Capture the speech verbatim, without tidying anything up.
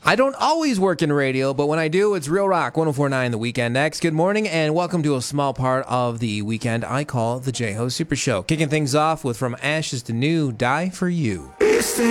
I don't always work in radio, but when I do, it's Real Rock one oh four point nine The Weekend X. Good morning, and welcome to a small part of the weekend I call the J-Ho Super Show. Kicking things off with From Ashes to New, Die For You.